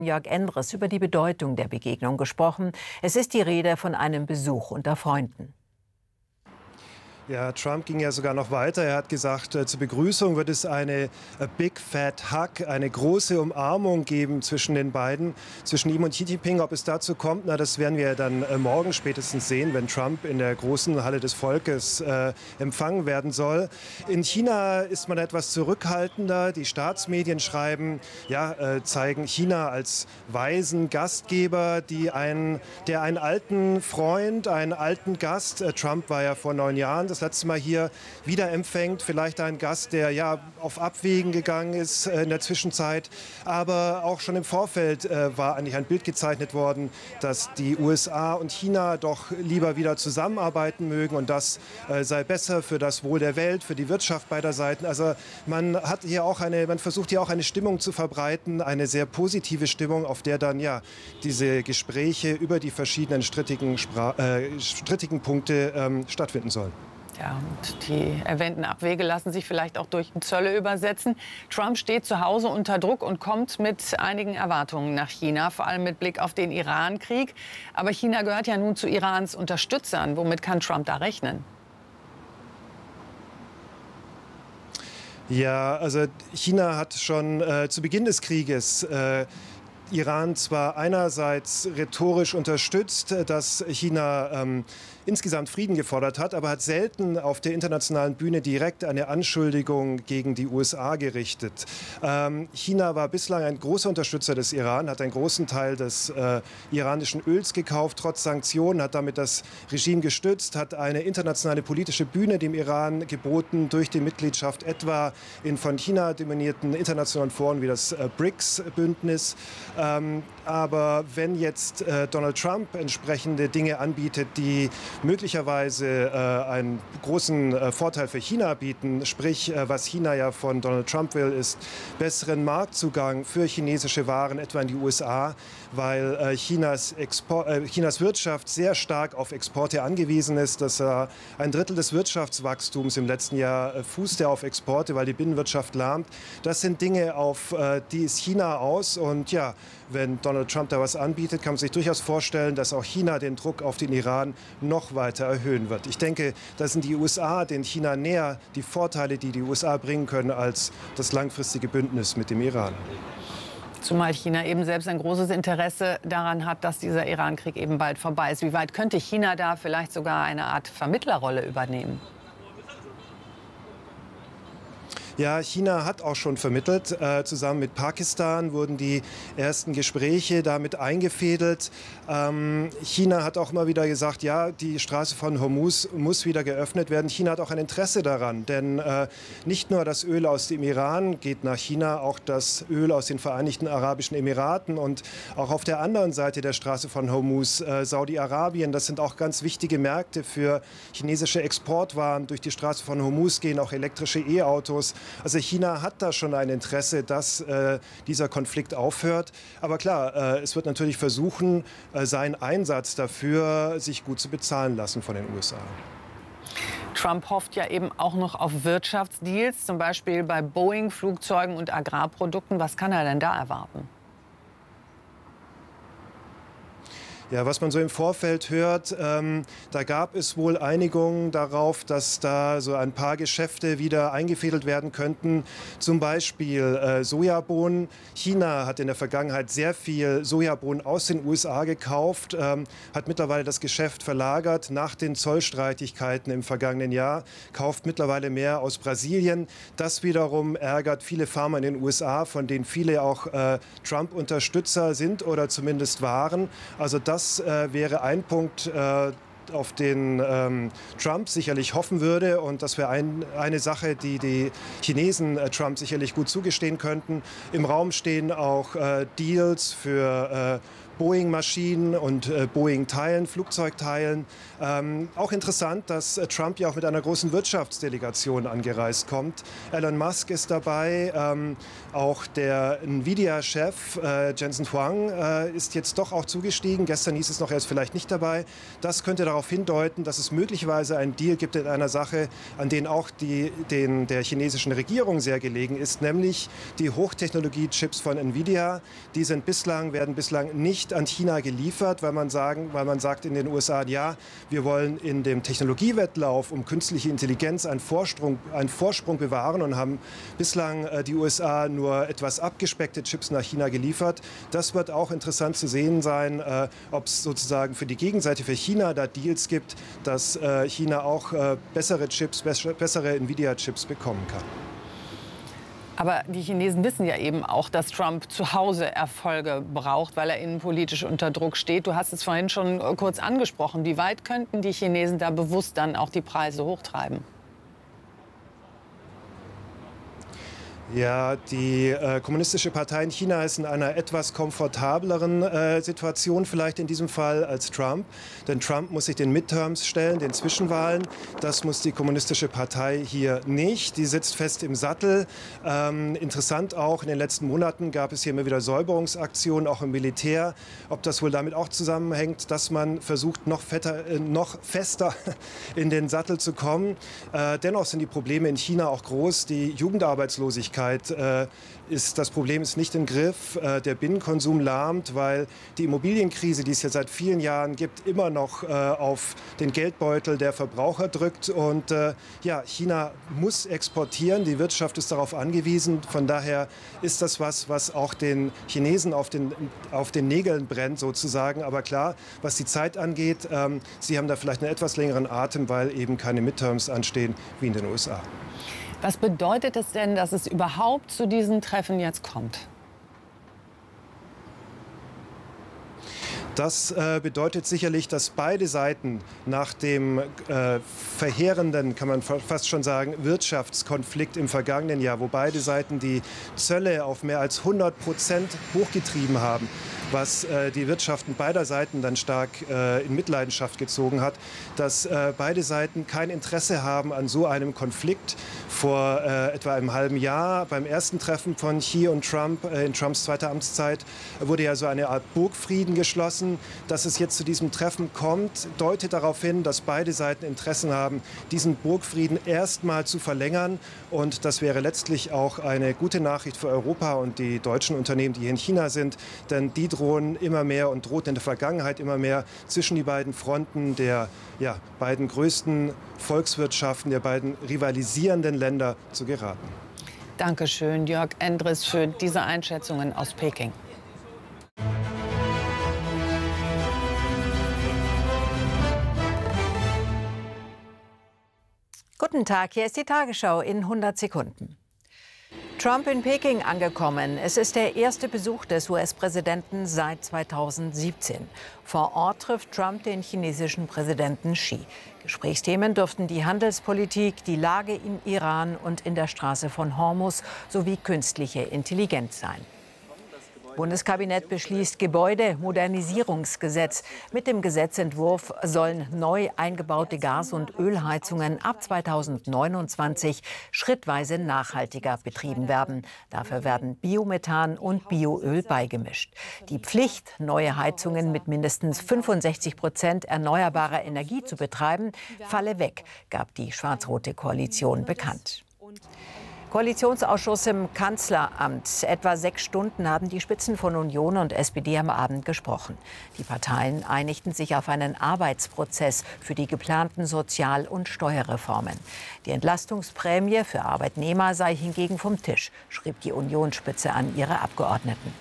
Jörg Endres über die Bedeutung der Begegnung gesprochen. Es ist die Rede von einem Besuch unter Freunden. Ja, Trump ging ja sogar noch weiter. Er hat gesagt, zur Begrüßung wird es eine Big Fat Hug, eine große Umarmung geben zwischen den beiden, zwischen ihm und Xi Jinping. Ob es dazu kommt, na, das werden wir dann morgen spätestens sehen, wenn Trump in der großen Halle des Volkes empfangen werden soll. In China ist man etwas zurückhaltender. Die Staatsmedien schreiben, zeigen China als weisen Gastgeber, der einen alten Freund, einen alten Gast, Trump war ja vor 9 Jahren das letzte Mal hier, wieder empfängt. Vielleicht ein Gast, der ja auf Abwägen gegangen ist in der Zwischenzeit. Aber auch schon im Vorfeld war eigentlich ein Bild gezeichnet worden, dass die USA und China doch lieber wieder zusammenarbeiten mögen. Und das sei besser für das Wohl der Welt, für die Wirtschaft beider Seiten. Also man versucht hier auch eine Stimmung zu verbreiten, eine sehr positive Stimmung, auf der dann ja diese Gespräche über die verschiedenen strittigen Punkte stattfinden sollen. Ja, und die erwähnten Abwege lassen sich vielleicht auch durch Zölle übersetzen. Trump steht zu Hause unter Druck und kommt mit einigen Erwartungen nach China, vor allem mit Blick auf den Iran-Krieg. Aber China gehört ja nun zu Irans Unterstützern. Womit kann Trump da rechnen? Ja, also China hat schon zu Beginn des Krieges Iran zwar einerseits rhetorisch unterstützt, dass China insgesamt Frieden gefordert hat, aber hat selten auf der internationalen Bühne direkt eine Anschuldigung gegen die USA gerichtet. China war bislang ein großer Unterstützer des Iran, hat einen großen Teil des iranischen Öls gekauft, trotz Sanktionen, hat damit das Regime gestützt, hat eine internationale politische Bühne dem Iran geboten durch die Mitgliedschaft etwa in von China dominierten internationalen Foren wie das BRICS-Bündnis. Aber wenn jetzt Donald Trump entsprechende Dinge anbietet, die möglicherweise einen großen Vorteil für China bieten, sprich, was China ja von Donald Trump will, ist besseren Marktzugang für chinesische Waren, etwa in die USA, weil Chinas Wirtschaft sehr stark auf Exporte angewiesen ist. Dass ein Drittel des Wirtschaftswachstums im letzten Jahr fußte auf Exporte, weil die Binnenwirtschaft lahmt. Das sind Dinge, auf die ist China aus. Und ja, wenn Donald Trump da was anbietet, kann man sich durchaus vorstellen, dass auch China den Druck auf den Iran noch weiter erhöhen wird. Ich denke, da sind die USA den China näher, die Vorteile, die die USA bringen können, als das langfristige Bündnis mit dem Iran. Zumal China eben selbst ein großes Interesse daran hat, dass dieser Iran-Krieg eben bald vorbei ist. Wie weit könnte China da vielleicht sogar eine Art Vermittlerrolle übernehmen? Ja, China hat auch schon vermittelt. Zusammen mit Pakistan wurden die ersten Gespräche damit eingefädelt. China hat auch immer wieder gesagt, ja, die Straße von Hormuz muss wieder geöffnet werden. China hat auch ein Interesse daran, denn nicht nur das Öl aus dem Iran geht nach China, auch das Öl aus den Vereinigten Arabischen Emiraten und auch auf der anderen Seite der Straße von Hormuz, Saudi-Arabien. Das sind auch ganz wichtige Märkte für chinesische Exportwaren. Durch die Straße von Hormuz gehen auch elektrische E-Autos. Also China hat da schon ein Interesse, dass dieser Konflikt aufhört. Aber klar, es wird natürlich versuchen, seinen Einsatz dafür sich gut zu bezahlen lassen von den USA. Trump hofft ja eben auch noch auf Wirtschaftsdeals, zum Beispiel bei Boeing, Flugzeugen und Agrarprodukten. Was kann er denn da erwarten? Ja, was man so im Vorfeld hört, da gab es wohl Einigungen darauf, dass da so ein paar Geschäfte wieder eingefädelt werden könnten. Zum Beispiel Sojabohnen. China hat in der Vergangenheit sehr viel Sojabohnen aus den USA gekauft, hat mittlerweile das Geschäft verlagert nach den Zollstreitigkeiten im vergangenen Jahr, kauft mittlerweile mehr aus Brasilien. Das wiederum ärgert viele Farmer in den USA, von denen viele auch Trump-Unterstützer sind oder zumindest waren. Also das wäre ein Punkt, auf den Trump sicherlich hoffen würde. Und das wäre eine Sache, die die Chinesen Trump sicherlich gut zugestehen könnten. Im Raum stehen auch Deals für Boeing-Maschinen und Boeing-Teilen, Flugzeugteilen. Auch interessant, dass Trump ja auch mit einer großen Wirtschaftsdelegation angereist kommt. Elon Musk ist dabei, auch der Nvidia-Chef Jensen Huang ist jetzt doch auch zugestiegen. Gestern hieß es noch, er ist vielleicht nicht dabei. Das könnte darauf darauf hindeuten, dass es möglicherweise einen Deal gibt in einer Sache, an den auch der chinesischen Regierung sehr gelegen ist, nämlich die Hochtechnologie-Chips von Nvidia. Die werden bislang nicht an China geliefert, weil man sagt in den USA, ja, wir wollen in dem Technologiewettlauf um künstliche Intelligenz einen Vorsprung bewahren und haben bislang die USA nur etwas abgespeckte Chips nach China geliefert. Das wird auch interessant zu sehen sein, ob es sozusagen für die Gegenseite, für China, da Deals gibt, dass China auch bessere Nvidia-Chips bekommen kann. Aber die Chinesen wissen ja eben auch, dass Trump zu Hause Erfolge braucht, weil er innenpolitisch unter Druck steht. Du hast es vorhin schon kurz angesprochen. Wie weit könnten die Chinesen da bewusst dann auch die Preise hochtreiben? Ja, die Kommunistische Partei in China ist in einer etwas komfortableren Situation vielleicht in diesem Fall als Trump. Denn Trump muss sich den Midterms stellen, den Zwischenwahlen. Das muss die Kommunistische Partei hier nicht. Die sitzt fest im Sattel. Interessant auch, in den letzten Monaten gab es hier immer wieder Säuberungsaktionen, auch im Militär. Ob das wohl damit auch zusammenhängt, dass man versucht, noch fester in den Sattel zu kommen. Dennoch sind die Probleme in China auch groß. Die Jugendarbeitslosigkeit das Problem ist nicht im Griff. Der Binnenkonsum lahmt, weil die Immobilienkrise, die es ja seit vielen Jahren gibt, immer noch auf den Geldbeutel der Verbraucher drückt. Und ja, China muss exportieren. Die Wirtschaft ist darauf angewiesen. Von daher ist das was auch den Chinesen auf den Nägeln brennt sozusagen. Aber klar, was die Zeit angeht, sie haben da vielleicht einen etwas längeren Atem, weil eben keine Midterms anstehen wie in den USA. Was bedeutet es denn, dass es überhaupt zu diesen Treffen jetzt kommt? Das bedeutet sicherlich, dass beide Seiten nach dem verheerenden, kann man fast schon sagen, Wirtschaftskonflikt im vergangenen Jahr, wo beide Seiten die Zölle auf mehr als 100% hochgetrieben haben, was die Wirtschaften beider Seiten dann stark in Mitleidenschaft gezogen hat, dass beide Seiten kein Interesse haben an so einem Konflikt. Vor etwa einem halben Jahr beim ersten Treffen von Xi und Trump in Trumps zweiter Amtszeit wurde ja so eine Art Burgfrieden geschlossen. Dass es jetzt zu diesem Treffen kommt, deutet darauf hin, dass beide Seiten Interessen haben, diesen Burgfrieden erstmal zu verlängern. Und das wäre letztlich auch eine gute Nachricht für Europa und die deutschen Unternehmen, die hier in China sind. Denn die drohen immer mehr und drohten in der Vergangenheit immer mehr zwischen die beiden Fronten der beiden größten Volkswirtschaften, der beiden rivalisierenden Länder zu geraten. Dankeschön, Jörg Endres, für diese Einschätzungen aus Peking. Guten Tag, hier ist die Tagesschau in 100 Sekunden. Trump in Peking angekommen. Es ist der erste Besuch des US-Präsidenten seit 2017. Vor Ort trifft Trump den chinesischen Präsidenten Xi. Gesprächsthemen dürften die Handelspolitik, die Lage im Iran und in der Straße von Hormuz sowie künstliche Intelligenz sein. Bundeskabinett beschließt Gebäudemodernisierungsgesetz. Mit dem Gesetzentwurf sollen neu eingebaute Gas- und Ölheizungen ab 2029 schrittweise nachhaltiger betrieben werden. Dafür werden Biomethan und Bioöl beigemischt. Die Pflicht, neue Heizungen mit mindestens 65% erneuerbarer Energie zu betreiben, falle weg, gab die schwarz-rote Koalition bekannt. Koalitionsausschuss im Kanzleramt. Etwa 6 Stunden haben die Spitzen von Union und SPD am Abend gesprochen. Die Parteien einigten sich auf einen Arbeitsprozess für die geplanten Sozial- und Steuerreformen. Die Entlastungsprämie für Arbeitnehmer sei hingegen vom Tisch, schrieb die Unionsspitze an ihre Abgeordneten.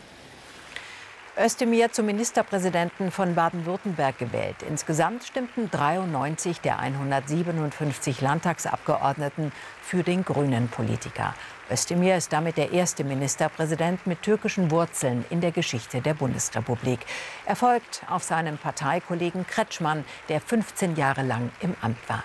Özdemir zum Ministerpräsidenten von Baden-Württemberg gewählt. Insgesamt stimmten 93 der 157 Landtagsabgeordneten für den grünen Politiker. Özdemir ist damit der erste Ministerpräsident mit türkischen Wurzeln in der Geschichte der Bundesrepublik. Er folgt auf seinen Parteikollegen Kretschmann, der 15 Jahre lang im Amt war.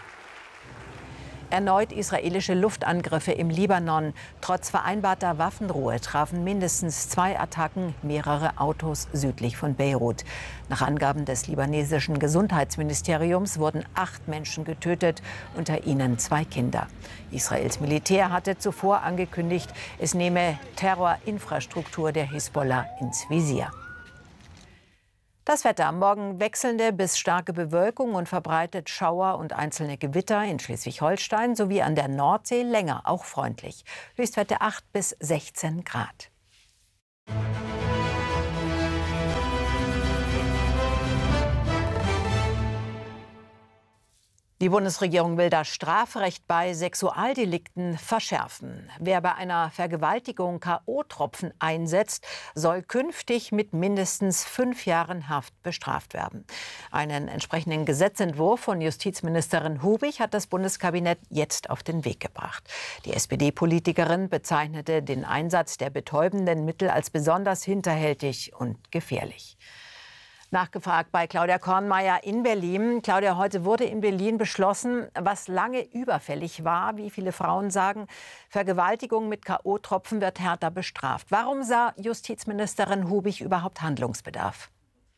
Erneut israelische Luftangriffe im Libanon. Trotz vereinbarter Waffenruhe trafen mindestens 2 Attacken mehrere Autos südlich von Beirut. Nach Angaben des libanesischen Gesundheitsministeriums wurden 8 Menschen getötet, unter ihnen 2 Kinder. Israels Militär hatte zuvor angekündigt, es nehme Terrorinfrastruktur der Hisbollah ins Visier. Das Wetter. Morgen wechselnde bis starke Bewölkung und verbreitet Schauer und einzelne Gewitter in Schleswig-Holstein sowie an der Nordsee länger auch freundlich. Höchstwerte 8 bis 16 Grad. Die Bundesregierung will das Strafrecht bei Sexualdelikten verschärfen. Wer bei einer Vergewaltigung K.O.-Tropfen einsetzt, soll künftig mit mindestens 5 Jahren Haft bestraft werden. Einen entsprechenden Gesetzentwurf von Justizministerin Hubig hat das Bundeskabinett jetzt auf den Weg gebracht. Die SPD-Politikerin bezeichnete den Einsatz der betäubenden Mittel als besonders hinterhältig und gefährlich. Nachgefragt bei Claudia Kornmeier in Berlin. Claudia, heute wurde in Berlin beschlossen, was lange überfällig war, wie viele Frauen sagen, Vergewaltigung mit K.O.-Tropfen wird härter bestraft. Warum sah Justizministerin Hubig überhaupt Handlungsbedarf?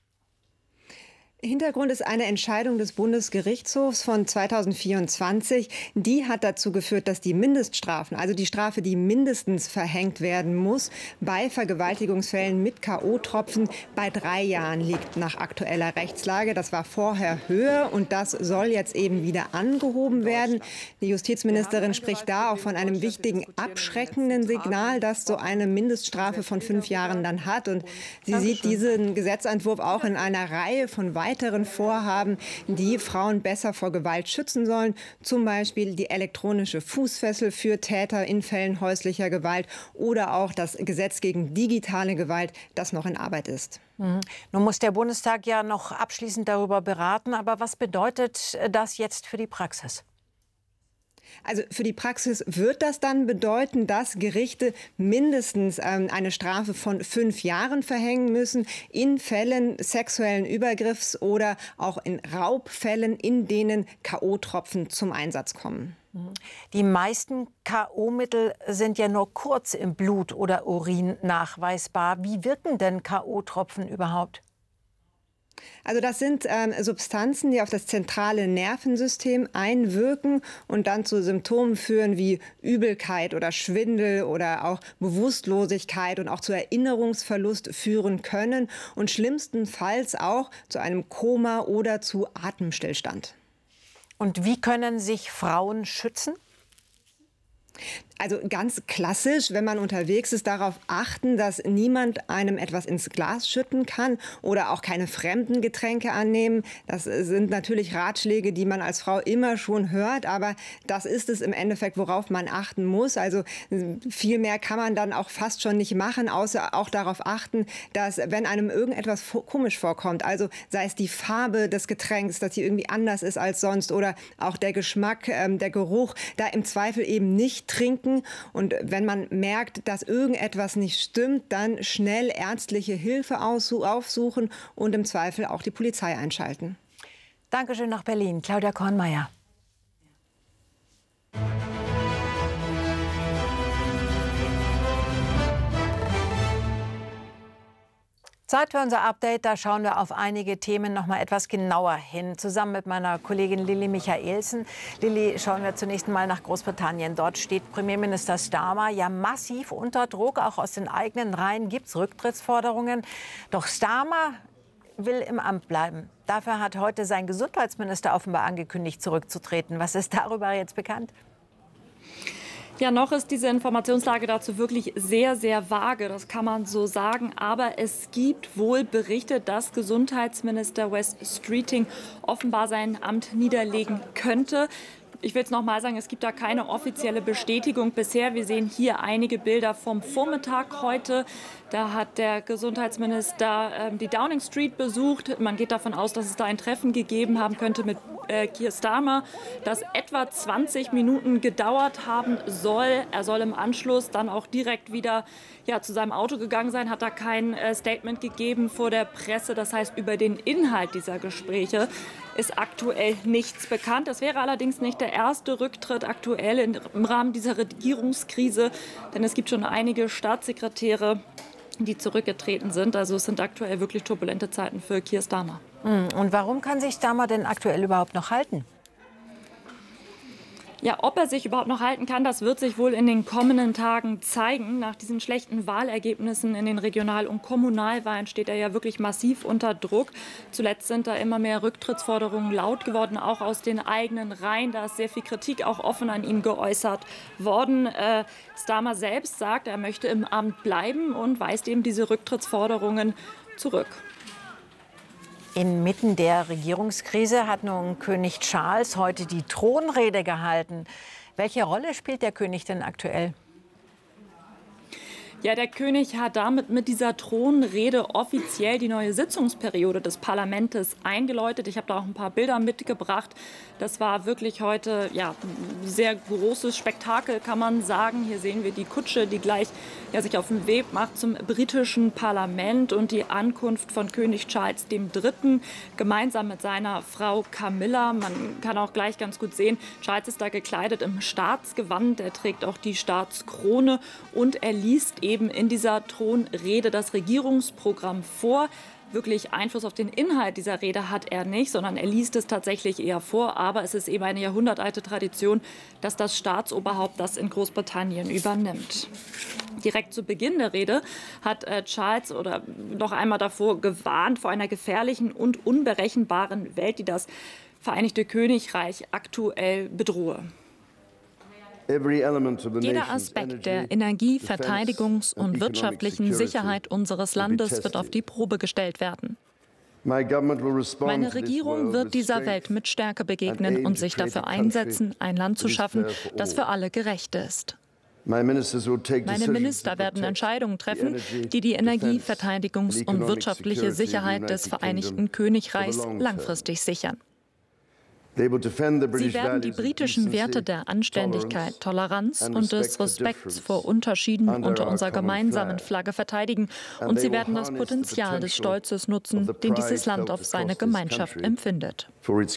Hintergrund ist eine Entscheidung des Bundesgerichtshofs von 2024. Die hat dazu geführt, dass die Mindeststrafen, also die Strafe, die mindestens verhängt werden muss, bei Vergewaltigungsfällen mit K.O.-Tropfen bei 3 Jahren liegt nach aktueller Rechtslage. Das war vorher höher und das soll jetzt eben wieder angehoben werden. Die Justizministerin spricht da auch von einem wichtigen abschreckenden Signal, das so eine Mindeststrafe von 5 Jahren dann hat. Und sie sieht diesen Gesetzentwurf auch in einer Reihe von weiteren Vorhaben, die Frauen besser vor Gewalt schützen sollen. Zum Beispiel die elektronische Fußfessel für Täter in Fällen häuslicher Gewalt oder auch das Gesetz gegen digitale Gewalt, das noch in Arbeit ist. Nun muss der Bundestag ja noch abschließend darüber beraten. Aber was bedeutet das jetzt für die Praxis? Also für die Praxis wird das dann bedeuten, dass Gerichte mindestens eine Strafe von 5 Jahren verhängen müssen in Fällen sexuellen Übergriffs oder auch in Raubfällen, in denen K.O.-Tropfen zum Einsatz kommen. Die meisten K.O.-Mittel sind ja nur kurz im Blut oder Urin nachweisbar. Wie wirken denn K.O.-Tropfen überhaupt? Also das sind Substanzen, die auf das zentrale Nervensystem einwirken und dann zu Symptomen führen wie Übelkeit oder Schwindel oder auch Bewusstlosigkeit und auch zu Erinnerungsverlust führen können und schlimmstenfalls auch zu einem Koma oder zu Atemstillstand. Und wie können sich Frauen schützen? Also ganz klassisch, wenn man unterwegs ist, darauf achten, dass niemand einem etwas ins Glas schütten kann oder auch keine fremden Getränke annehmen. Das sind natürlich Ratschläge, die man als Frau immer schon hört, aber das ist es im Endeffekt, worauf man achten muss. Also viel mehr kann man dann auch fast schon nicht machen, außer auch darauf achten, dass wenn einem irgendetwas komisch vorkommt, also sei es die Farbe des Getränks, dass sie irgendwie anders ist als sonst oder auch der Geschmack, der Geruch, da im Zweifel eben nicht trinken. Und wenn man merkt, dass irgendetwas nicht stimmt, dann schnell ärztliche Hilfe aufsuchen und im Zweifel auch die Polizei einschalten. Dankeschön nach Berlin, Claudia Kornmeier. Zeit für unser Update. Da schauen wir auf einige Themen noch mal etwas genauer hin. Zusammen mit meiner Kollegin Lilly Michaelsen. Lilly, schauen wir zunächst mal nach Großbritannien. Dort steht Premierminister Starmer ja massiv unter Druck. Auch aus den eigenen Reihen gibt es Rücktrittsforderungen. Doch Starmer will im Amt bleiben. Dafür hat heute sein Gesundheitsminister offenbar angekündigt, zurückzutreten. Was ist darüber jetzt bekannt? Ja, noch ist diese Informationslage dazu wirklich sehr, sehr vage, das kann man so sagen. Aber es gibt wohl Berichte, dass Gesundheitsminister Wes Streeting offenbar sein Amt niederlegen könnte. Ich will es noch mal sagen, es gibt da keine offizielle Bestätigung bisher. Wir sehen hier einige Bilder vom Vormittag heute. Da hat der Gesundheitsminister die Downing Street besucht. Man geht davon aus, dass es da ein Treffen gegeben haben könnte mit Keir Starmer, das etwa 20 Minuten gedauert haben soll. Er soll im Anschluss dann auch direkt wieder zu seinem Auto gegangen sein, hat da kein Statement gegeben vor der Presse. Das heißt, über den Inhalt dieser Gespräche ist aktuell nichts bekannt. Es wäre allerdings nicht der erste Rücktritt aktuell im Rahmen dieser Regierungskrise, denn es gibt schon einige Staatssekretäre, die zurückgetreten sind. Also es sind aktuell wirklich turbulente Zeiten für Keir Starmer. Und warum kann sich Starmer denn aktuell überhaupt noch halten? Ja, ob er sich überhaupt noch halten kann, das wird sich wohl in den kommenden Tagen zeigen. Nach diesen schlechten Wahlergebnissen in den Regional- und Kommunalwahlen steht er ja wirklich massiv unter Druck. Zuletzt sind da immer mehr Rücktrittsforderungen laut geworden, auch aus den eigenen Reihen. Da ist sehr viel Kritik auch offen an ihm geäußert worden. Starmer selbst sagt, er möchte im Amt bleiben und weist eben diese Rücktrittsforderungen zurück. Inmitten der Regierungskrise hat nun König Charles heute die Thronrede gehalten. Welche Rolle spielt der König denn aktuell? Ja, der König hat damit mit dieser Thronrede offiziell die neue Sitzungsperiode des Parlaments eingeläutet. Ich habe da auch ein paar Bilder mitgebracht. Das war wirklich heute ein sehr großes Spektakel, kann man sagen. Hier sehen wir die Kutsche, die gleich sich auf den Weg macht zum britischen Parlament und die Ankunft von König Charles III. Gemeinsam mit seiner Frau Camilla. Man kann auch gleich ganz gut sehen, Charles ist da gekleidet im Staatsgewand. Er trägt auch die Staatskrone und er liest eben in dieser Thronrede das Regierungsprogramm vor. Wirklich Einfluss auf den Inhalt dieser Rede hat er nicht, sondern er liest es tatsächlich eher vor. Aber es ist eben eine jahrhundertalte Tradition, dass das Staatsoberhaupt das in Großbritannien übernimmt. Direkt zu Beginn der Rede hat Charles oder noch einmal davor gewarnt vor einer gefährlichen und unberechenbaren Welt, die das Vereinigte Königreich aktuell bedrohe. Jeder Aspekt der Energie-, Verteidigungs- und wirtschaftlichen Sicherheit unseres Landes wird auf die Probe gestellt werden. Meine Regierung wird dieser Welt mit Stärke begegnen und sich dafür einsetzen, ein Land zu schaffen, das für alle gerecht ist. Meine Minister werden Entscheidungen treffen, die die Energie-, Verteidigungs- und wirtschaftliche Sicherheit des Vereinigten Königreichs langfristig sichern. Sie werden die britischen Werte der Anständigkeit, Toleranz und des Respekts vor Unterschieden unter unserer gemeinsamen Flagge verteidigen. Und sie werden das Potenzial des Stolzes nutzen, den dieses Land auf seine Gemeinschaft empfindet.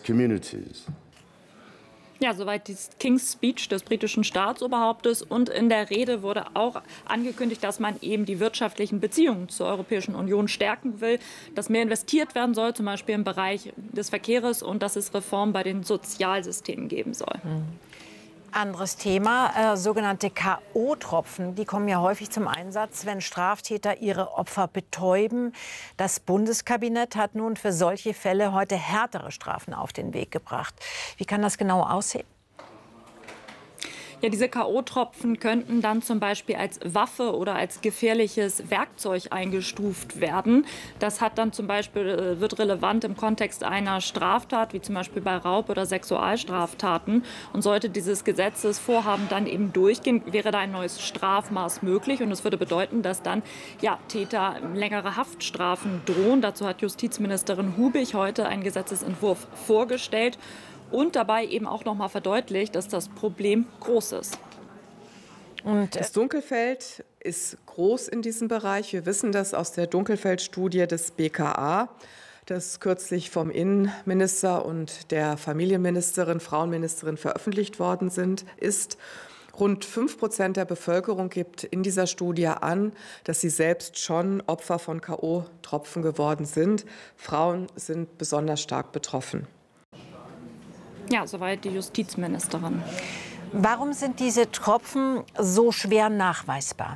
Ja, soweit die King's Speech des britischen Staatsoberhauptes. Und in der Rede wurde auch angekündigt, dass man eben die wirtschaftlichen Beziehungen zur Europäischen Union stärken will, dass mehr investiert werden soll, zum Beispiel im Bereich des Verkehrs, und dass es Reformen bei den Sozialsystemen geben soll. Anderes Thema, sogenannte K.O.-Tropfen. Die kommen ja häufig zum Einsatz, wenn Straftäter ihre Opfer betäuben. Das Bundeskabinett hat nun für solche Fälle heute härtere Strafen auf den Weg gebracht. Wie kann das genau aussehen? Ja, diese K.O.-Tropfen könnten dann zum Beispiel als Waffe oder als gefährliches Werkzeug eingestuft werden. Das hat dann zum Beispiel, wird relevant im Kontext einer Straftat, wie zum Beispiel bei Raub- oder Sexualstraftaten. Und sollte dieses Gesetzesvorhaben dann eben durchgehen, wäre da ein neues Strafmaß möglich. Und es würde bedeuten, dass dann Täter längere Haftstrafen drohen. Dazu hat Justizministerin Hubig heute einen Gesetzesentwurf vorgestellt. Und dabei eben auch noch mal verdeutlicht, dass das Problem groß ist. Und das Dunkelfeld ist groß in diesem Bereich. Wir wissen das aus der Dunkelfeldstudie des BKA, das kürzlich vom Innenminister und der Familienministerin, Frauenministerin veröffentlicht worden ist. Rund 5% der Bevölkerung gibt in dieser Studie an, dass sie selbst schon Opfer von K.O.-Tropfen geworden sind. Frauen sind besonders stark betroffen. Ja, soweit die Justizministerin. Warum sind diese Tropfen so schwer nachweisbar?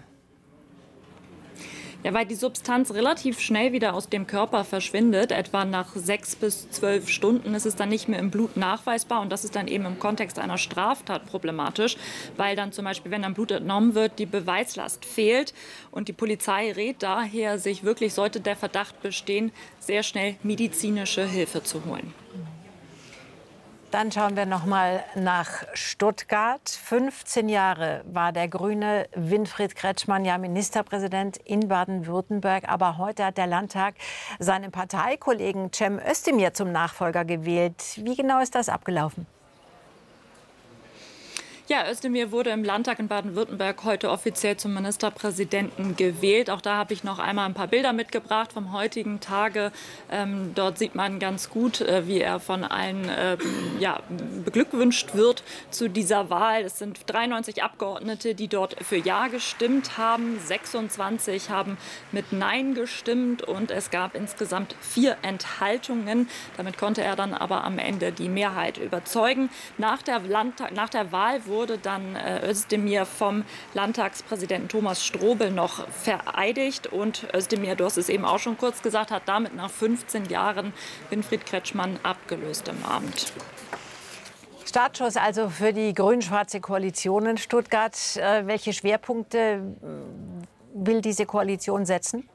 Ja, weil die Substanz relativ schnell wieder aus dem Körper verschwindet. Etwa nach 6 bis 12 Stunden ist es dann nicht mehr im Blut nachweisbar. Und das ist dann eben im Kontext einer Straftat problematisch, weil dann zum Beispiel, wenn dann Blut entnommen wird, die Beweislast fehlt. Und die Polizei rät daher, sich wirklich, sollte der Verdacht bestehen, sehr schnell medizinische Hilfe zu holen. Dann schauen wir noch mal nach Stuttgart. 15 Jahre war der Grüne Winfried Kretschmann ja Ministerpräsident in Baden-Württemberg. Aber heute hat der Landtag seinen Parteikollegen Cem Özdemir zum Nachfolger gewählt. Wie genau ist das abgelaufen? Ja, Özdemir wurde im Landtag in Baden-Württemberg heute offiziell zum Ministerpräsidenten gewählt. Auch da habe ich noch einmal ein paar Bilder mitgebracht vom heutigen Tage. Dort sieht man ganz gut, wie er von allen beglückwünscht wird zu dieser Wahl. Es sind 93 Abgeordnete, die dort für Ja gestimmt haben. 26 haben mit Nein gestimmt und es gab insgesamt 4 Enthaltungen. Damit konnte er dann aber am Ende die Mehrheit überzeugen. Nach der Wahl wurde dann Özdemir vom Landtagspräsidenten Thomas Strobel noch vereidigt. Und Özdemir, du hast es eben auch schon kurz gesagt, hat damit nach 15 Jahren Winfried Kretschmann abgelöst im Amt. Startschuss also für die grün-schwarze Koalition in Stuttgart. Welche Schwerpunkte will diese Koalition setzen?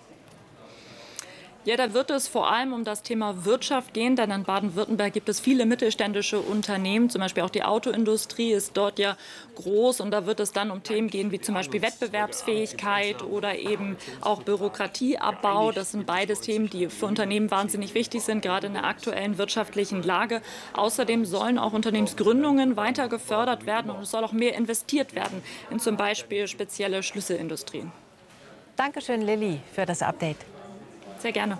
Ja, da wird es vor allem um das Thema Wirtschaft gehen, denn in Baden-Württemberg gibt es viele mittelständische Unternehmen, zum Beispiel auch die Autoindustrie ist dort ja groß und da wird es dann um Themen gehen wie zum Beispiel Wettbewerbsfähigkeit oder eben auch Bürokratieabbau. Das sind beides Themen, die für Unternehmen wahnsinnig wichtig sind, gerade in der aktuellen wirtschaftlichen Lage. Außerdem sollen auch Unternehmensgründungen weiter gefördert werden und es soll auch mehr investiert werden in zum Beispiel spezielle Schlüsselindustrien. Dankeschön, Lilly, für das Update. Sehr gerne.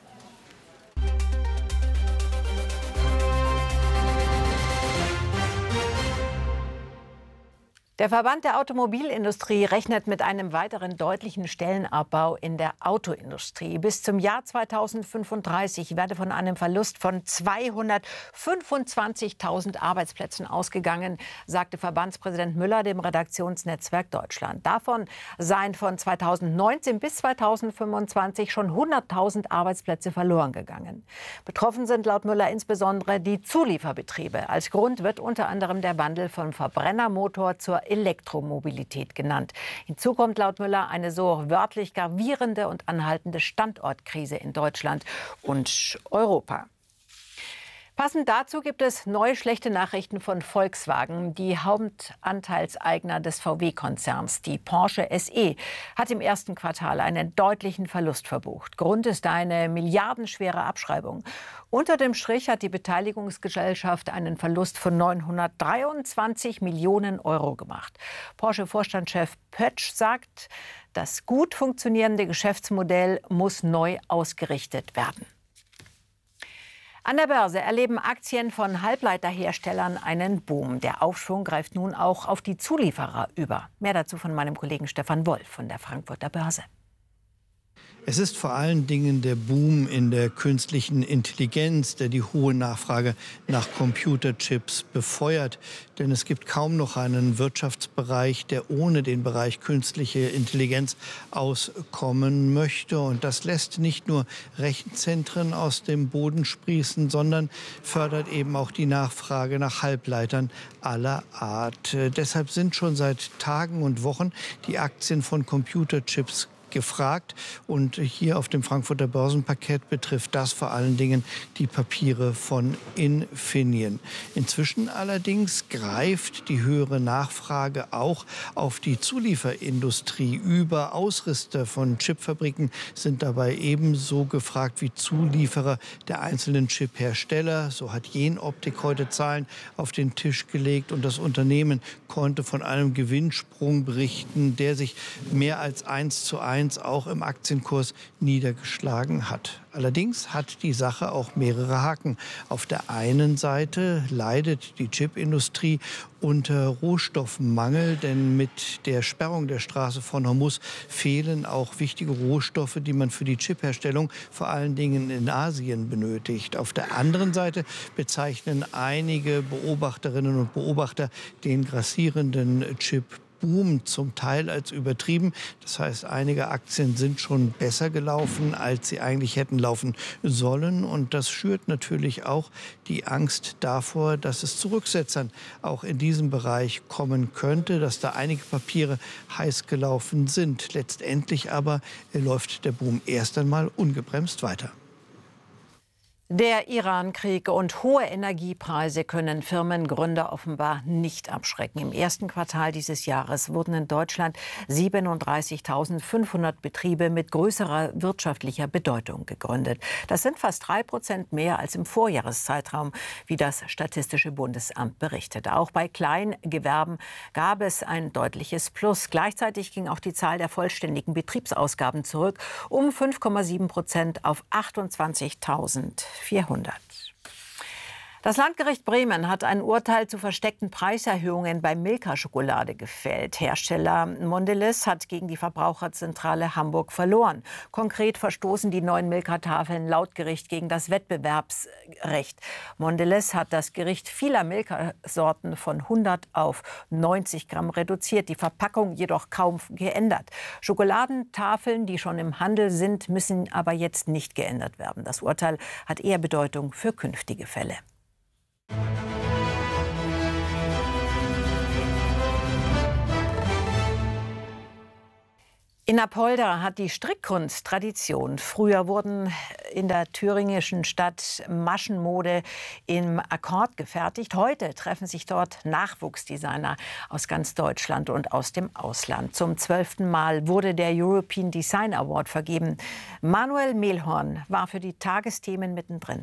Der Verband der Automobilindustrie rechnet mit einem weiteren deutlichen Stellenabbau in der Autoindustrie. Bis zum Jahr 2035 werde von einem Verlust von 225.000 Arbeitsplätzen ausgegangen, sagte Verbandspräsident Müller dem Redaktionsnetzwerk Deutschland. Davon seien von 2019 bis 2025 schon 100.000 Arbeitsplätze verloren gegangen. Betroffen sind laut Müller insbesondere die Zulieferbetriebe. Als Grund wird unter anderem der Wandel vom Verbrennermotor zur Elektromobilität genannt. Hinzu kommt laut Müller eine so wörtlich gravierende und anhaltende Standortkrise in Deutschland und Europa. Passend dazu gibt es neue schlechte Nachrichten von Volkswagen. Die Hauptanteilseigner des VW-Konzerns, die Porsche SE, hat im ersten Quartal einen deutlichen Verlust verbucht. Grund ist eine milliardenschwere Abschreibung. Unter dem Strich hat die Beteiligungsgesellschaft einen Verlust von 923 Millionen Euro gemacht. Porsche-Vorstandschef Pötsch sagt, das gut funktionierende Geschäftsmodell muss neu ausgerichtet werden. An der Börse erleben Aktien von Halbleiterherstellern einen Boom. Der Aufschwung greift nun auch auf die Zulieferer über. Mehr dazu von meinem Kollegen Stefan Wolf von der Frankfurter Börse. Es ist vor allen Dingen der Boom in der künstlichen Intelligenz, der die hohe Nachfrage nach Computerchips befeuert. Denn es gibt kaum noch einen Wirtschaftsbereich, der ohne den Bereich künstliche Intelligenz auskommen möchte. Und das lässt nicht nur Rechenzentren aus dem Boden sprießen, sondern fördert eben auch die Nachfrage nach Halbleitern aller Art. Deshalb sind schon seit Tagen und Wochen die Aktien von Computerchips gefragt. Und hier auf dem Frankfurter Börsenparkett betrifft das vor allen Dingen die Papiere von Infineon. Inzwischen allerdings greift die höhere Nachfrage auch auf die Zulieferindustrie über. Ausrüster von Chipfabriken sind dabei ebenso gefragt wie Zulieferer der einzelnen Chiphersteller. So hat Jenoptik heute Zahlen auf den Tisch gelegt und das Unternehmen konnte von einem Gewinnsprung berichten, der sich mehr als 1:1 auch im Aktienkurs niedergeschlagen hat. Allerdings hat die Sache auch mehrere Haken. Auf der einen Seite leidet die Chipindustrie unter Rohstoffmangel, denn mit der Sperrung der Straße von Hormuz fehlen auch wichtige Rohstoffe, die man für die Chipherstellung vor allen Dingen in Asien benötigt. Auf der anderen Seite bezeichnen einige Beobachterinnen und Beobachter den grassierenden Chip-Boom zum Teil als übertrieben. Das heißt, einige Aktien sind schon besser gelaufen, als sie eigentlich hätten laufen sollen. Und das schürt natürlich auch die Angst davor, dass es zu Rücksetzern auch in diesem Bereich kommen könnte, dass da einige Papiere heiß gelaufen sind. Letztendlich aber läuft der Boom erst einmal ungebremst weiter. Der Iran-Krieg und hohe Energiepreise können Firmengründer offenbar nicht abschrecken. Im ersten Quartal dieses Jahres wurden in Deutschland 37.500 Betriebe mit größerer wirtschaftlicher Bedeutung gegründet. Das sind fast 3% mehr als im Vorjahreszeitraum, wie das Statistische Bundesamt berichtete. Auch bei Kleingewerben gab es ein deutliches Plus. Gleichzeitig ging auch die Zahl der vollständigen Betriebsausgaben zurück, um 5,7% auf 28.400. Das Landgericht Bremen hat ein Urteil zu versteckten Preiserhöhungen bei Milka-Schokolade gefällt. Hersteller Mondelez hat gegen die Verbraucherzentrale Hamburg verloren. Konkret verstoßen die neuen Milka-Tafeln laut Gericht gegen das Wettbewerbsrecht. Mondelez hat das Gewicht vieler Milka-Sorten von 100 auf 90 Gramm reduziert, die Verpackung jedoch kaum geändert. Schokoladentafeln, die schon im Handel sind, müssen aber jetzt nicht geändert werden. Das Urteil hat eher Bedeutung für künftige Fälle. In Apolda hat die Strickkunst Tradition. Früher wurden in der thüringischen Stadt Maschenmode im Akkord gefertigt. Heute treffen sich dort Nachwuchsdesigner aus ganz Deutschland und aus dem Ausland. Zum 12. Mal wurde der European Design Award vergeben. Manuel Mehlhorn war für die Tagesthemen mittendrin.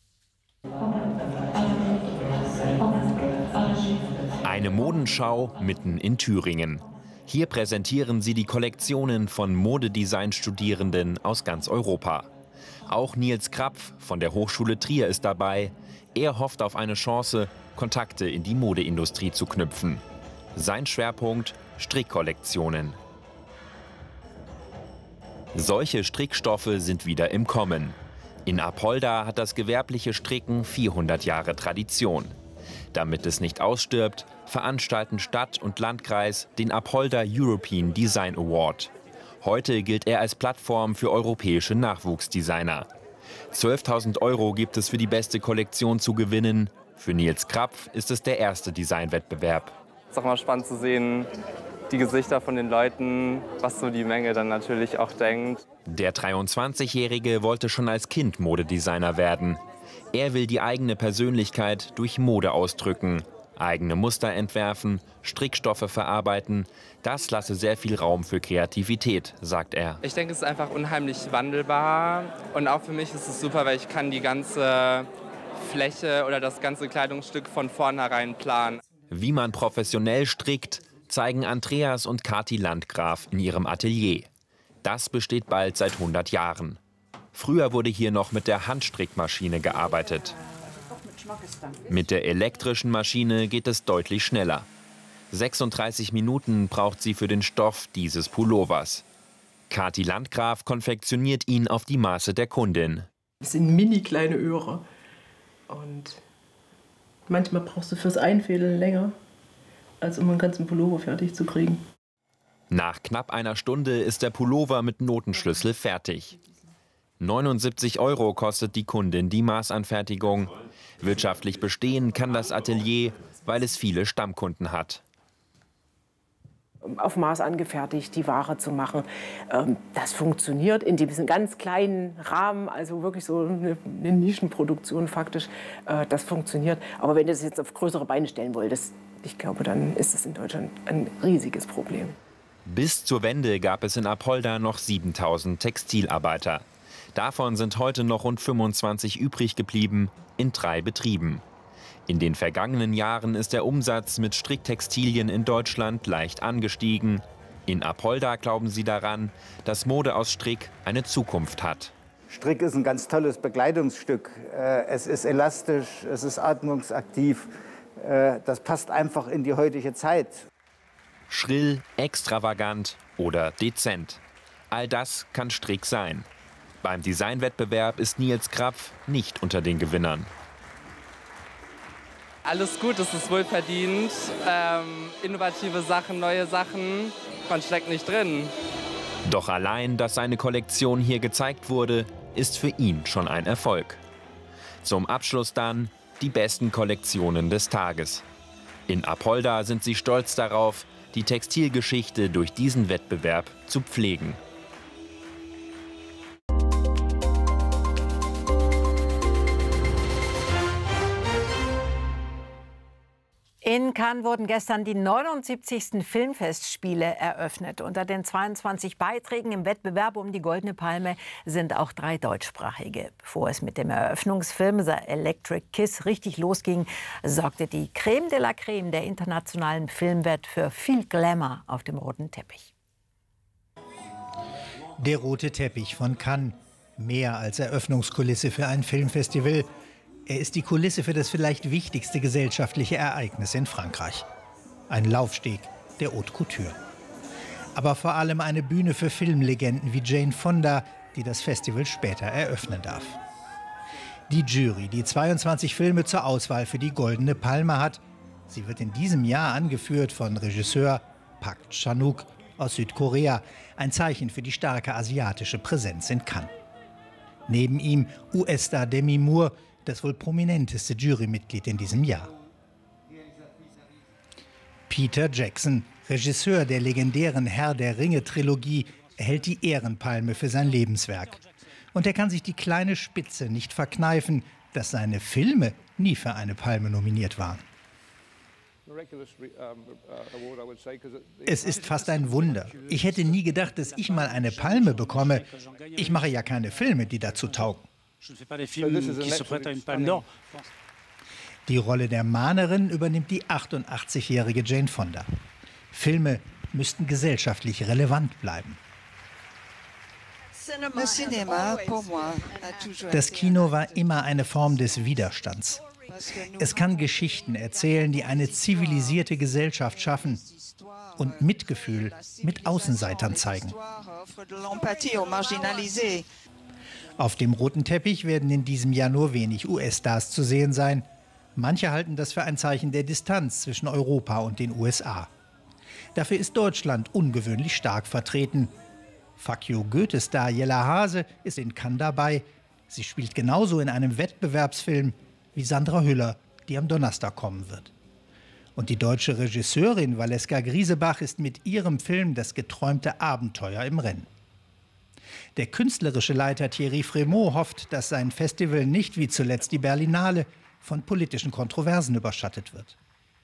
Eine Modenschau mitten in Thüringen. Hier präsentieren sie die Kollektionen von Modedesign-Studierenden aus ganz Europa. Auch Nils Krapf von der Hochschule Trier ist dabei. Er hofft auf eine Chance, Kontakte in die Modeindustrie zu knüpfen. Sein Schwerpunkt: Strickkollektionen. Solche Strickstoffe sind wieder im Kommen. In Apolda hat das gewerbliche Stricken 400 Jahre Tradition. Damit es nicht ausstirbt, veranstalten Stadt und Landkreis den Apolda European Design Award. Heute gilt er als Plattform für europäische Nachwuchsdesigner. 12.000 € gibt es für die beste Kollektion zu gewinnen. Für Nils Krapf ist es der erste Designwettbewerb. Es ist auch mal spannend zu sehen, die Gesichter von den Leuten, was so die Menge dann natürlich auch denkt. Der 23-Jährige wollte schon als Kind Modedesigner werden. Er will die eigene Persönlichkeit durch Mode ausdrücken, eigene Muster entwerfen, Strickstoffe verarbeiten. Das lasse sehr viel Raum für Kreativität, sagt er. Ich denke, es ist einfach unheimlich wandelbar und auch für mich ist es super, weil ich kann die ganze Fläche oder das ganze Kleidungsstück von vornherein planen. Wie man professionell strickt, zeigen Andreas und Kathi Landgraf in ihrem Atelier. Das besteht bald seit 100 Jahren. Früher wurde hier noch mit der Handstrickmaschine gearbeitet. Mit der elektrischen Maschine geht es deutlich schneller. 36 Minuten braucht sie für den Stoff dieses Pullovers. Kathi Landgraf konfektioniert ihn auf die Maße der Kundin. Das sind mini kleine Öhre. Und manchmal brauchst du fürs Einfädeln länger, als um einen ganzen Pullover fertig zu kriegen. Nach knapp einer Stunde ist der Pullover mit Notenschlüssel fertig. 79 € kostet die Kundin die Maßanfertigung. Wirtschaftlich bestehen kann das Atelier, weil es viele Stammkunden hat. Auf Maß angefertigt, die Ware zu machen, das funktioniert in diesem ganz kleinen Rahmen, also wirklich so eine Nischenproduktion faktisch, das funktioniert. Aber wenn ihr das jetzt auf größere Beine stellen wollt, ich glaube, dann ist es in Deutschland ein riesiges Problem. Bis zur Wende gab es in Apolda noch 7.000 Textilarbeiter. Davon sind heute noch rund 25 übrig geblieben, in 3 Betrieben. In den vergangenen Jahren ist der Umsatz mit Stricktextilien in Deutschland leicht angestiegen. In Apolda glauben sie daran, dass Mode aus Strick eine Zukunft hat. Strick ist ein ganz tolles Bekleidungsstück. Es ist elastisch, es ist atmungsaktiv. Das passt einfach in die heutige Zeit. Schrill, extravagant oder dezent. All das kann Strick sein. Beim Designwettbewerb ist Nils Krapf nicht unter den Gewinnern. Alles gut, es ist wohlverdient. Innovative Sachen, neue Sachen, man steckt nicht drin. Doch allein, dass seine Kollektion hier gezeigt wurde, ist für ihn schon ein Erfolg. Zum Abschluss dann die besten Kollektionen des Tages. In Apolda sind sie stolz darauf, die Textilgeschichte durch diesen Wettbewerb zu pflegen. In Cannes wurden gestern die 79. Filmfestspiele eröffnet. Unter den 22 Beiträgen im Wettbewerb um die Goldene Palme sind auch 3 deutschsprachige. Bevor es mit dem Eröffnungsfilm The Electric Kiss richtig losging, sorgte die Creme de la Creme der internationalen Filmwelt für viel Glamour auf dem roten Teppich. Der rote Teppich von Cannes. Mehr als Eröffnungskulisse für ein Filmfestival. Er ist die Kulisse für das vielleicht wichtigste gesellschaftliche Ereignis in Frankreich. Ein Laufsteg der Haute Couture. Aber vor allem eine Bühne für Filmlegenden wie Jane Fonda, die das Festival später eröffnen darf. Die Jury, die 22 Filme zur Auswahl für die Goldene Palme hat, sie wird in diesem Jahr angeführt von Regisseur Park Chan-wook aus Südkorea. Ein Zeichen für die starke asiatische Präsenz in Cannes. Neben ihm US-Star Demi Moore, das wohl prominenteste Jurymitglied in diesem Jahr. Peter Jackson, Regisseur der legendären Herr der Ringe-Trilogie, erhält die Ehrenpalme für sein Lebenswerk. Und er kann sich die kleine Spitze nicht verkneifen, dass seine Filme nie für eine Palme nominiert waren. Es ist fast ein Wunder. Ich hätte nie gedacht, dass ich mal eine Palme bekomme. Ich mache ja keine Filme, die dazu taugen. Die Rolle der Mahnerin übernimmt die 88-jährige Jane Fonda. Filme müssten gesellschaftlich relevant bleiben. Das Kino war immer eine Form des Widerstands. Es kann Geschichten erzählen, die eine zivilisierte Gesellschaft schaffen und Mitgefühl mit Außenseitern zeigen. Auf dem roten Teppich werden in diesem Jahr nur wenig US-Stars zu sehen sein. Manche halten das für ein Zeichen der Distanz zwischen Europa und den USA. Dafür ist Deutschland ungewöhnlich stark vertreten. Fuck you Goethe-Star Jella Hase ist in Cannes dabei. Sie spielt genauso in einem Wettbewerbsfilm wie Sandra Hüller, die am Donnerstag kommen wird. Und die deutsche Regisseurin Valeska Griesebach ist mit ihrem Film Das geträumte Abenteuer im Rennen. Der künstlerische Leiter Thierry Frémaux hofft, dass sein Festival nicht wie zuletzt die Berlinale von politischen Kontroversen überschattet wird.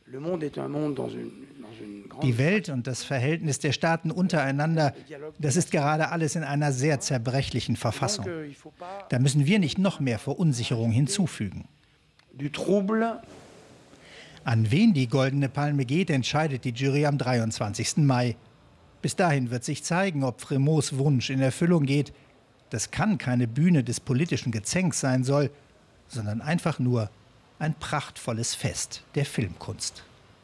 Die Welt und das Verhältnis der Staaten untereinander, das ist gerade alles in einer sehr zerbrechlichen Verfassung. Da müssen wir nicht noch mehr Verunsicherung hinzufügen. An wen die Goldene Palme geht, entscheidet die Jury am 23. Mai. Bis dahin wird sich zeigen, ob Frémaux' Wunsch in Erfüllung geht. Das kann keine Bühne des politischen Gezänks sein soll, sondern einfach nur ein prachtvolles Fest der Filmkunst.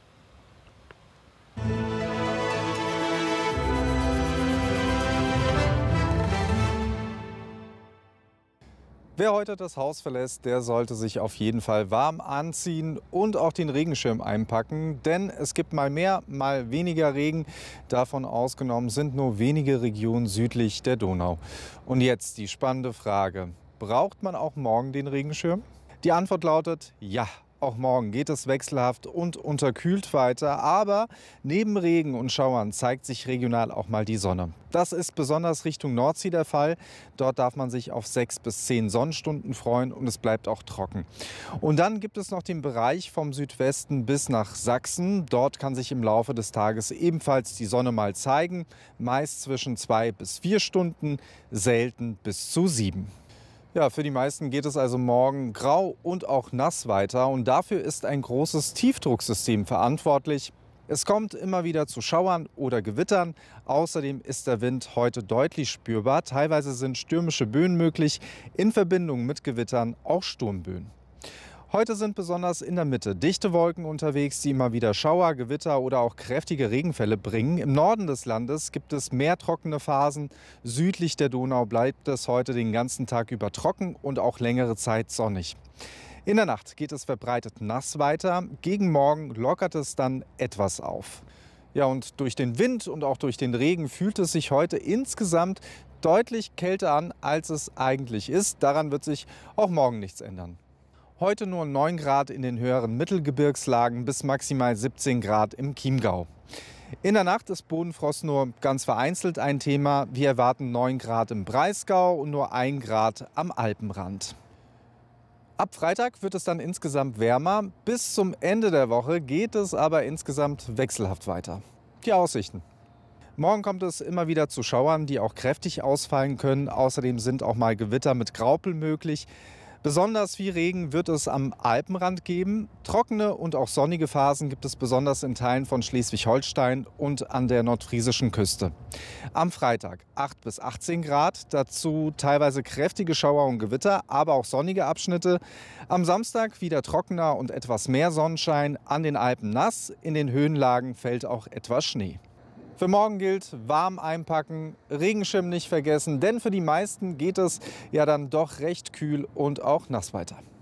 Wer heute das Haus verlässt, der sollte sich auf jeden Fall warm anziehen und auch den Regenschirm einpacken. Denn es gibt mal mehr, mal weniger Regen. Davon ausgenommen sind nur wenige Regionen südlich der Donau. Und jetzt die spannende Frage. Braucht man auch morgen den Regenschirm? Die Antwort lautet ja. Auch morgen geht es wechselhaft und unterkühlt weiter, aber neben Regen und Schauern zeigt sich regional auch mal die Sonne. Das ist besonders Richtung Nordsee der Fall. Dort darf man sich auf 6 bis 10 Sonnenstunden freuen und es bleibt auch trocken. Und dann gibt es noch den Bereich vom Südwesten bis nach Sachsen. Dort kann sich im Laufe des Tages ebenfalls die Sonne mal zeigen, meist zwischen 2 bis 4 Stunden, selten bis zu 7. Ja, für die meisten geht es also morgen grau und auch nass weiter. Und dafür ist ein großes Tiefdrucksystem verantwortlich. Es kommt immer wieder zu Schauern oder Gewittern. Außerdem ist der Wind heute deutlich spürbar. Teilweise sind stürmische Böen möglich, in Verbindung mit Gewittern auch Sturmböen. Heute sind besonders in der Mitte dichte Wolken unterwegs, die immer wieder Schauer, Gewitter oder auch kräftige Regenfälle bringen. Im Norden des Landes gibt es mehr trockene Phasen. Südlich der Donau bleibt es heute den ganzen Tag über trocken und auch längere Zeit sonnig. In der Nacht geht es verbreitet nass weiter. Gegen Morgen lockert es dann etwas auf. Ja, und durch den Wind und auch durch den Regen fühlt es sich heute insgesamt deutlich kälter an, als es eigentlich ist. Daran wird sich auch morgen nichts ändern. Heute nur 9 Grad in den höheren Mittelgebirgslagen bis maximal 17 Grad im Chiemgau. In der Nacht ist Bodenfrost nur ganz vereinzelt ein Thema. Wir erwarten 9 Grad im Breisgau und nur 1 Grad am Alpenrand. Ab Freitag wird es dann insgesamt wärmer. Bis zum Ende der Woche geht es aber insgesamt wechselhaft weiter. Die Aussichten. Morgen kommt es immer wieder zu Schauern, die auch kräftig ausfallen können. Außerdem sind auch mal Gewitter mit Graupel möglich. Besonders viel Regen wird es am Alpenrand geben. Trockene und auch sonnige Phasen gibt es besonders in Teilen von Schleswig-Holstein und an der nordfriesischen Küste. Am Freitag 8 bis 18 Grad, dazu teilweise kräftige Schauer und Gewitter, aber auch sonnige Abschnitte. Am Samstag wieder trockener und etwas mehr Sonnenschein, an den Alpen nass, in den Höhenlagen fällt auch etwas Schnee. Für morgen gilt, warm einpacken, Regenschirm nicht vergessen, denn für die meisten geht es ja dann doch recht kühl und auch nass weiter.